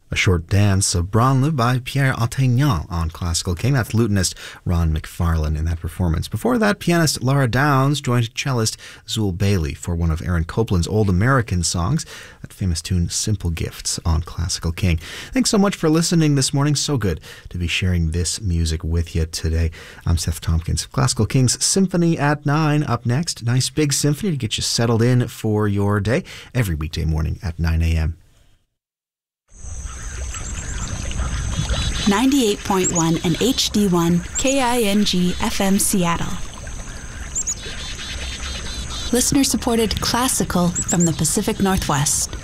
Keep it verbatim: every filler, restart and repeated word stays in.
A Short Dance of Branle by Pierre Attignan on Classical King. That's lutenist Ron McFarlane in that performance. Before that, pianist Laura Downs joined cellist Zool Bailey for one of Aaron Copland's old American songs, that famous tune Simple Gifts on Classical King. Thanks so much for listening this morning. So good to be sharing this music with you today. I'm Seth Tompkins. Classical King's Symphony at nine up next. Nice big symphony to get you settled in for your day every weekday morning at nine a.m. ninety-eight point one and H D one K I N G F M Seattle. Listener-supported classical from the Pacific Northwest.